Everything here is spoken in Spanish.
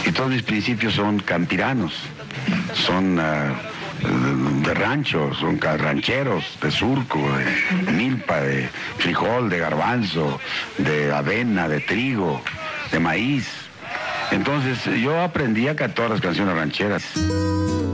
Y todos mis principios son campiranos, son de rancho, son rancheros, de surco, de milpa, de frijol, de garbanzo, de avena, de trigo, de maíz. Entonces yo aprendí a cantar las canciones rancheras.